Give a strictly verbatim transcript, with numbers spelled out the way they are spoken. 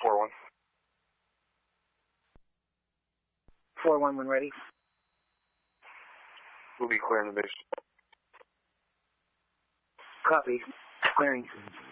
four one. four one when ready. We'll be clearing the base. Copy. Clearing.